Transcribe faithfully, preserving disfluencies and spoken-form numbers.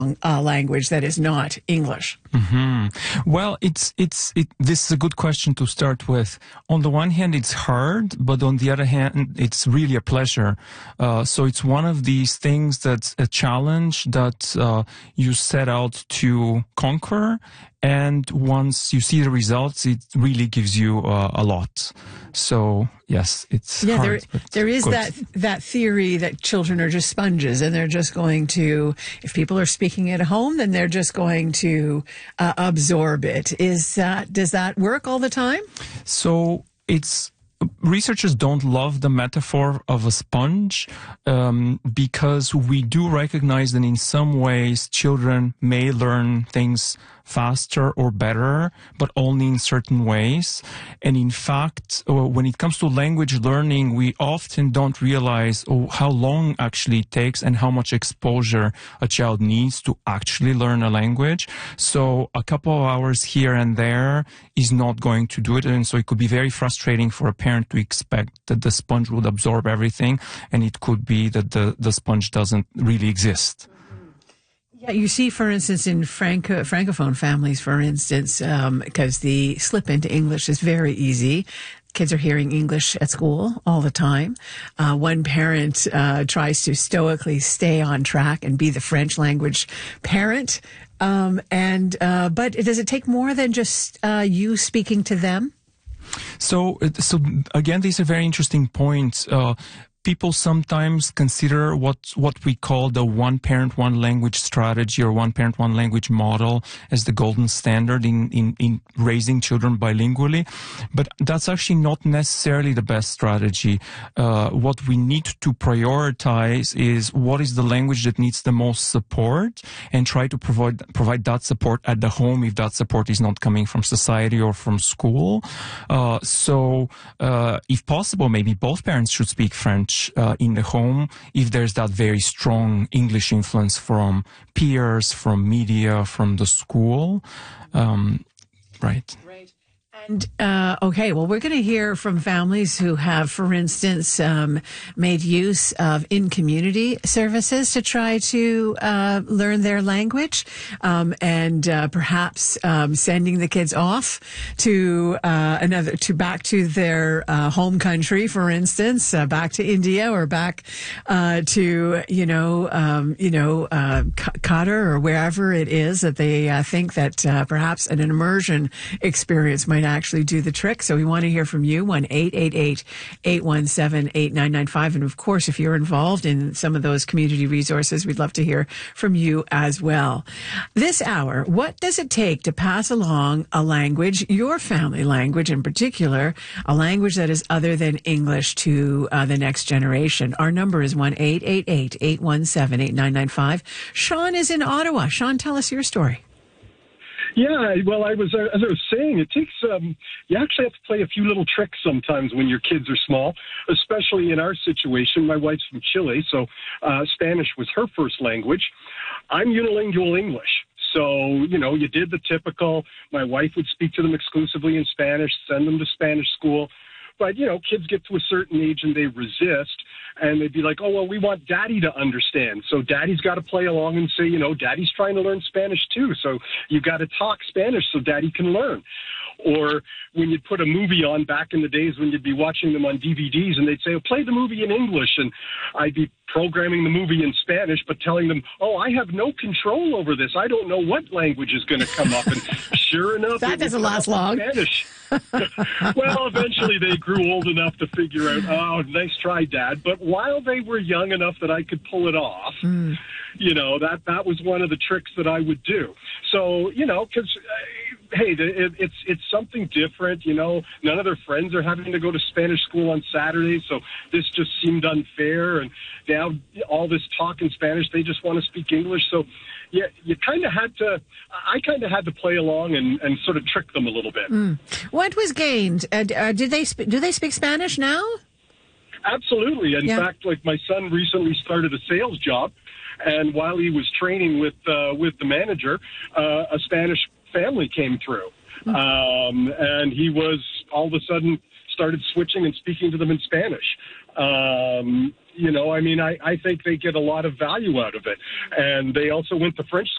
uh, language that is not English? Mm-hmm. Well, it's it's it, this is a good question to start with. On the one hand, it's hard, but on the other hand, it's really a pleasure. Uh, so it's one of these things that's a challenge that uh, you set out to conquer, and once you see the results, it really gives you uh, a lot. So yes, it's yeah. hard, There, there is good. that that theory that children are just sponges, and they're just going to, if people are speaking at home, then they're just going to uh, absorb it. Is that does that work all the time? So it's. Researchers don't love the metaphor of a sponge um, because we do recognize that in some ways children may learn things faster or better, but only in certain ways. And in fact, uh, when it comes to language learning, we often don't realize oh, how long actually it takes and how much exposure a child needs to actually learn a language. So a couple of hours here and there is not going to do it. And so it could be very frustrating for a parent to expect that the sponge would absorb everything. And it could be that the, the sponge doesn't really exist. Yeah, you see, for instance, in Franco, Francophone families, for instance, because um, the slip into English is very easy. Kids are hearing English at school all the time. Uh, one parent uh, tries to stoically stay on track and be the French language parent. Um, and uh, but does it take more than just uh, you speaking to them? So, so again, these are very interesting points. Uh, People sometimes consider what what we call the one parent, one language strategy or one parent, one language model as the golden standard in, in, in raising children bilingually. But that's actually not necessarily the best strategy. Uh, what we need to prioritize is what is the language that needs the most support and try to provide, provide that support at the home if that support is not coming from society or from school. Uh, so, uh, if possible, maybe both parents should speak French Uh, in the home if there's that very strong English influence from peers, from media, from the school. Um, right. Right. And, uh, okay, well, we're going to hear from families who have, for instance, um, made use of in-community services to try to uh, learn their language, um, and uh, perhaps um, sending the kids off to uh, another, to back to their uh, home country, for instance, uh, back to India or back uh, to, you know, um, you know, uh, Qatar or wherever it is that they uh, think that uh, perhaps an immersion experience might actually do the trick. So we want to hear from you, one eight eight eight, eight one seven, eight nine nine five. And of course, if you're involved in some of those community resources, we'd love to hear from you as well. This hour, what does it take to pass along a language, your family language in particular, a language that is other than English to uh, the next generation? Our number is one eight eight eight, eight one seven, eight nine nine five. Sean is in Ottawa. Sean, tell us your story. Yeah, well, I was uh, as I was saying, it takes um, you actually have to play a few little tricks sometimes when your kids are small, especially in our situation. My wife's from Chile, so uh, Spanish was her first language. I'm unilingual English. So, you know, you did the typical, my wife would speak to them exclusively in Spanish, send them to Spanish school. But, you know, kids get to a certain age and they resist, and they'd be like, oh, well, we want daddy to understand. So daddy's got to play along and say, you know, daddy's trying to learn Spanish too. So you got to talk Spanish so daddy can learn. Or when you'd put a movie on back in the days when you'd be watching them on D V Ds and they'd say, oh, play the movie in English. And I'd be programming the movie in Spanish, but telling them, oh, I have no control over this. I don't know what language is going to come up. And sure enough, that doesn't last long. Spanish. Well, eventually they grew old enough to figure out, oh, nice try, Dad. But while they were young enough that I could pull it off, mm. you know, that, that was one of the tricks that I would do. So, you know, because, uh, hey, it, it's it's something different, you know. None of their friends are having to go to Spanish school on Saturdays, so this just seemed unfair. And now all this talk in Spanish, they just want to speak English. So, yeah, you kind of had to, I kind of had to play along and, and sort of trick them a little bit. Mm. What was gained? Uh, uh, did they sp- do they speak Spanish now? Absolutely. In yeah. fact, like my son recently started a sales job, and while he was training with uh, with the manager, uh, a Spanish family came through, mm. um, and he was all of a sudden started switching and speaking to them in Spanish. Um, you know, I mean, I, I think they get a lot of value out of it. And they also went to French